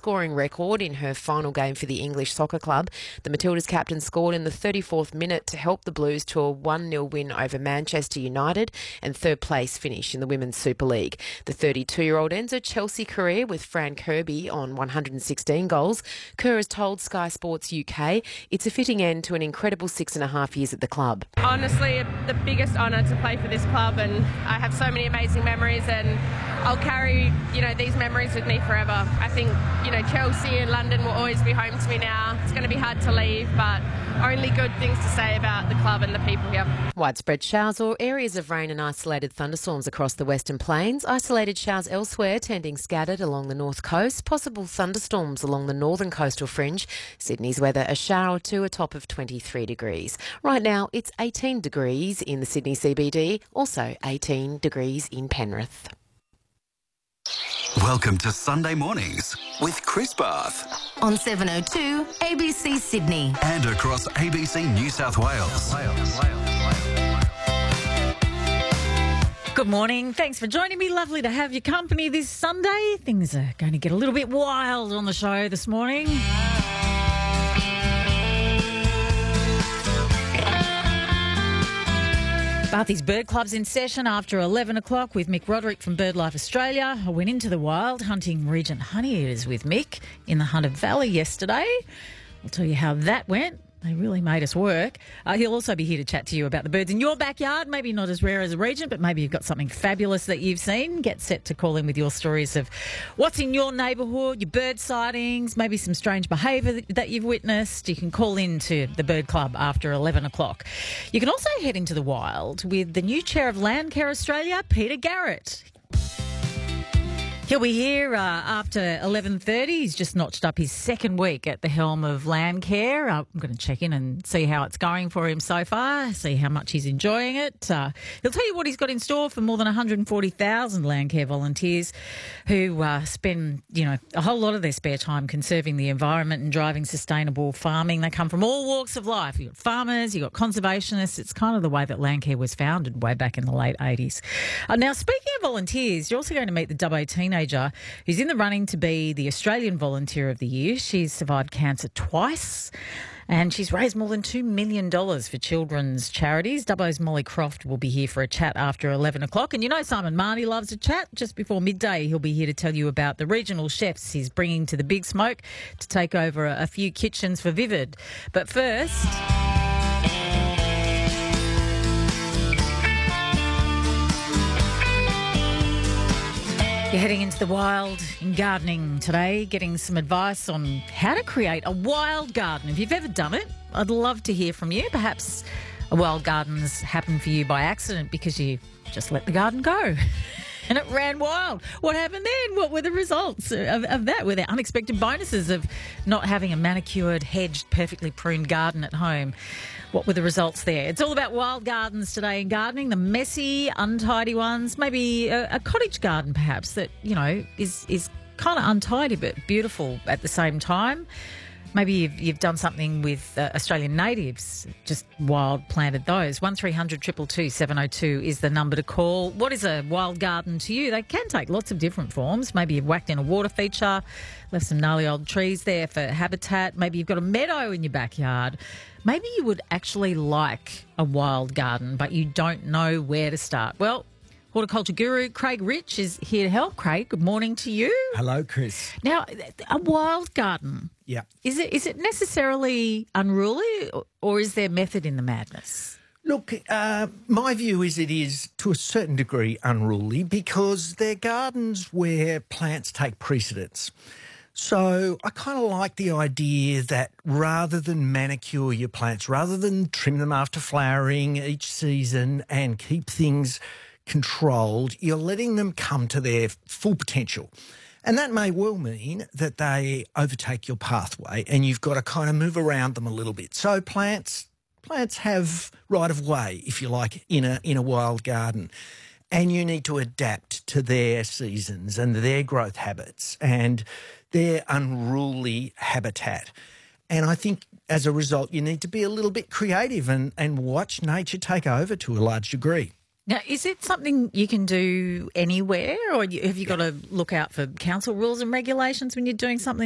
scoring record in her final game for the English Soccer Club. The Matildas captain scored in the 34th minute to help the Blues to a 1-0 win over Manchester United and third place finish in the Women's Super League. The 32-year-old ends her Chelsea career with Fran Kirby on 116 goals. Kerr has told Sky Sports UK it's a fitting end to an incredible 6.5 years at the club. Honestly, the biggest honour to play for this club, and I have so many amazing memories, and I'll carry, these memories with me forever. I think, Chelsea and London will always be home to me now. It's going to be hard to leave, but only good things to say about the club and the people here. Widespread showers or areas of rain and isolated thunderstorms across the Western Plains. Isolated showers elsewhere, tending scattered along the north coast. Possible thunderstorms along the northern coastal fringe. Sydney's weather, a shower or two, a top of 23 degrees. Right now, it's 18 degrees in the Sydney CBD, also 18 degrees in Penrith. Welcome to Sunday Mornings with Chris Bath. On 702 ABC Sydney. And across ABC New South Wales. Good morning. Thanks for joining me. Lovely to have your company this Sunday. Things are going to get a little bit wild on the show this morning. Bathy's Bird Club's in session after 11 o'clock with Mick Roderick from BirdLife Australia. I went into the wild hunting Regent Honeyeaters with Mick in the Hunter Valley yesterday. I'll tell you how that went. They really made us work. He'll also be here to chat to you about the birds in your backyard. Maybe not as rare as a Regent, but maybe you've got something fabulous that you've seen. Get set to call in with your stories of what's in your neighbourhood, your bird sightings, maybe some strange behaviour that you've witnessed. You can call in to the Bird Club after 11 o'clock. You can also head into the wild with the new chair of Landcare Australia, Peter Garrett. He'll be here after 11:30. He's just notched up his second week at the helm of Landcare. I'm going to check in and see how it's going for him so far, see how much he's enjoying it. He'll tell you what he's got in store for more than 140,000 Landcare volunteers who spend, a whole lot of their spare time conserving the environment and driving sustainable farming. They come from all walks of life. You've got farmers, you've got conservationists. It's kind of the way that Landcare was founded way back in the late 80s. Now, speaking of volunteers, you're also going to meet the Dubbo teenager who's in the running to be the Australian Volunteer of the Year. She's survived cancer twice and she's raised more than $2 million for children's charities. Dubbo's Molly Croft will be here for a chat after 11 o'clock. And Simon Marnie loves a chat. Just before midday, he'll be here to tell you about the regional chefs he's bringing to the Big Smoke to take over a few kitchens for Vivid. But first... You're heading into the wild in gardening today, getting some advice on how to create a wild garden. If you've ever done it, I'd love to hear from you. Perhaps a wild garden's happened for you by accident because you just let the garden go and it ran wild. What happened then? What were the results of that? Were there unexpected bonuses of not having a manicured, hedged, perfectly pruned garden at home? What were the results there? It's all about wild gardens today in gardening, the messy, untidy ones, maybe a cottage garden perhaps that, is kind of untidy but beautiful at the same time. Maybe you've done something with Australian natives, just wild planted those. 1300 222 702 is the number to call. What is a wild garden to you? They can take lots of different forms. Maybe you've whacked in a water feature, left some gnarly old trees there for habitat. Maybe you've got a meadow in your backyard. Maybe you would actually like a wild garden, but you don't know where to start. Well, horticulture guru Craig Rich is here to help. Craig, good morning to you. Hello, Chris. Now, a wild garden. Yeah. Is it necessarily unruly or is there method in the madness? Look, my view is it is to a certain degree unruly because they're gardens where plants take precedence. So I kind of like the idea that rather than manicure your plants, rather than trim them after flowering each season and keep things controlled, you're letting them come to their full potential. And that may well mean that they overtake your pathway and you've got to kind of move around them a little bit. So plants have right of way, if you like, in a wild garden. And you need to adapt to their seasons and their growth habits and their unruly habitat. And I think as a result, you need to be a little bit creative and watch nature take over to a large degree. Now, is it something you can do anywhere or have you got to look out for council rules and regulations when you're doing something